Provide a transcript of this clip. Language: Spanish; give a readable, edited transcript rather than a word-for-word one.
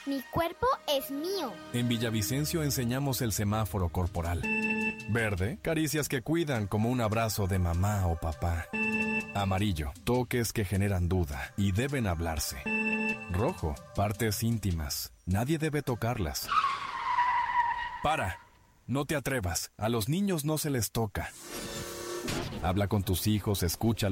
Mi cuerpo es mío. En Villavicencio enseñamos el semáforo corporal. Verde, caricias que cuidan como un abrazo de mamá o papá. Amarillo, toques que generan duda y deben hablarse. Rojo, partes íntimas. Nadie debe tocarlas. ¡Para! No te atrevas. A los niños no se les toca. Habla con tus hijos, escucha